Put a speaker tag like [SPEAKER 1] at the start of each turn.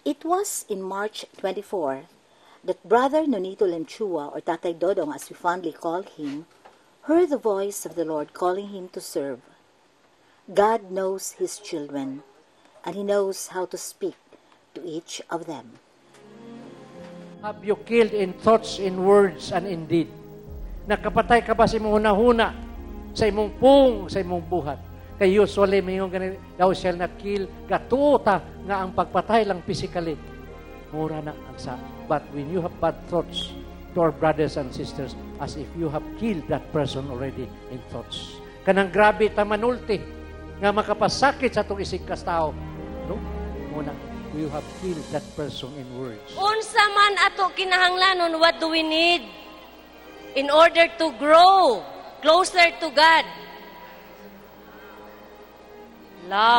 [SPEAKER 1] It was in March 24 that Brother Nonito Lemchua, or Tatay Dodong as we fondly call him, heard the voice of the Lord calling him to serve. God knows His children, and He knows how to speak to each of them.
[SPEAKER 2] Have you killed in thoughts, in words, and in deed? Nakapatay ka ba sa imong hunahuna, sa imong pung, sa imong buhat? Kay usually, mayroong ganito, thou shall not kill, gatuta nga ang pagpatay lang physically. Mura na ang sa. But when you have bad thoughts to our brothers and sisters, as if you have killed that person already in thoughts. Kanang grabe tamanulti, nga makapasakit sa itong isig kas tao. No? Muna, you have killed that person in words.
[SPEAKER 3] Unsa man ato kinahanglanon, what do we need in order to grow closer to God? Love.